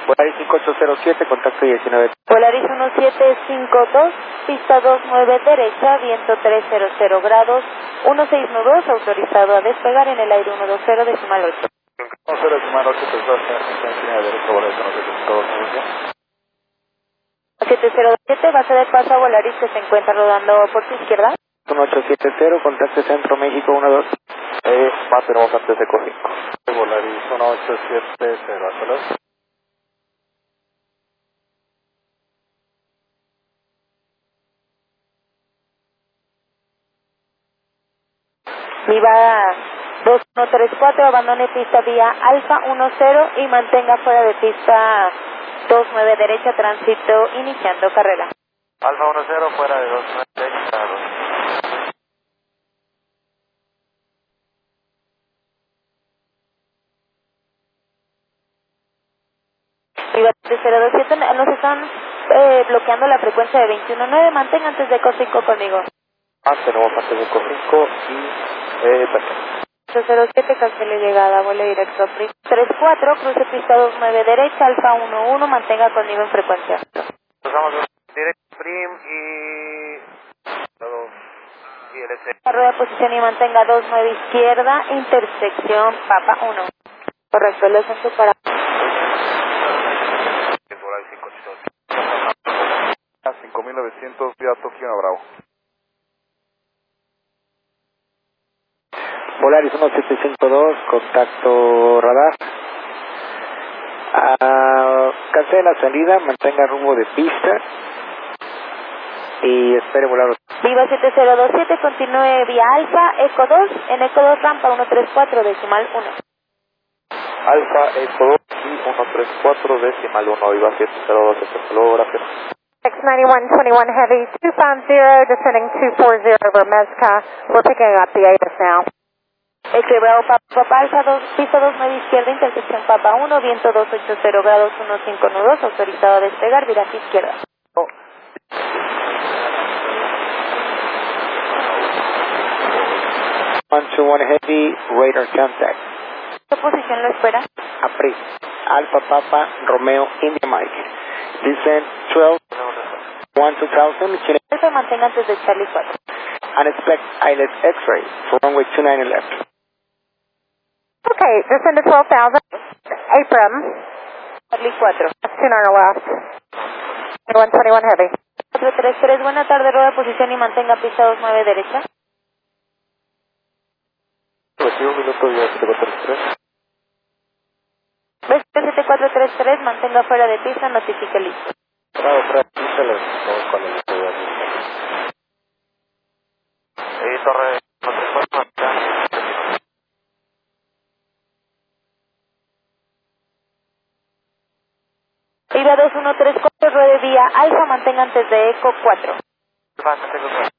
Polaris 5807, contacto 19. Polaris 1752, pista 29 derecha, viento 300 grados, 1692, autorizado a despegar en el aire 120 decimal 8. 10 decimal 8, línea derecha, Polaris 707, base de paso a Polaris que se encuentra rodando por su izquierda. 1870, contacto Centro México 12. Mantenemos antes de Eco 5. Polaris 1870, hasta luego. Viva 2134, abandone pista vía Alfa 10 y mantenga fuera de pista 29 derecha, tránsito iniciando carrera. Alfa 10, fuera de 29 derecha. Viva 027, nos están bloqueando la frecuencia de 219, mantenga antes de Eco 5 conmigo. Mantenemos antes de Eco 5 y perfecto. 07, cancele llegada, vuelo directo a PRIM. 34, cruce pista 29 derecha, Alfa 11, mantenga conmigo en frecuencia. Pasamos directo PRIM y LC. Rueda de posición y mantenga 29 izquierda, intersección Papa 1. Correcto, lo centro para... Polaris 5812. 5900 vía Tokio a Bravo. Polaris 1752, contacto radar. Cancele la salida, mantenga rumbo de pista y espere volar. Viva 7027, continúe vía Alfa, Eco 2, en Eco 2 rampa 134 decimal 1. Alfa, Eco 2 y 134 decimal 1, viva 702, hasta luego, gracias. X9121 Heavy, 250, descending 240 over Mezca. We're picking up the ATIS now. Bravo Papa Alfa 2, pista 29 izquierda, intersección Papa 1, viento 280 grados 1592, autorizado a despegar, viraje izquierda. 121 Heavy, radar contact. ¿Qué posición lo espera? Apri, Alpha Papa, Romeo, India Mike. Descent 12, 2000, Se mantenga antes de Charlie 4. and expect ILS X-ray for runway 29 left. Okay, descend to 12,000. Abram. Charlie 4. 29 left. 121 Heavy. 433, buena tarde, rueda de posición y mantenga pista 29 derecha. Recibo un minuto vía 7433. Ves 7433, mantenga fuera de pista, notifique listo. Bravo, pista, le vamos con el estudio. Torre 134, Viva 2134, ruede vía Alfa, mantenga antes de Eco 4. Alfa,